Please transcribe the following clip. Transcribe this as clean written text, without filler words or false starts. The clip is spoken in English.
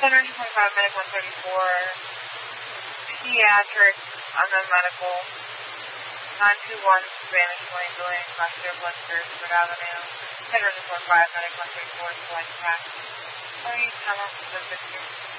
125 medic 134, pediatric, unknown medical, 921 Spanish Lane Building, Cluster, Blisters, Ford Avenue, 125 medic 134, select tax. Please come up with the 15.